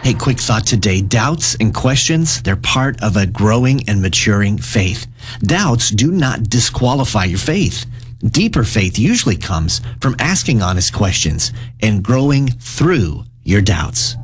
Hey, quick thought today. Doubts and questions, they're part of a growing and maturing faith. Doubts do not disqualify your faith. Deeper faith usually comes from asking honest questions and growing through your doubts.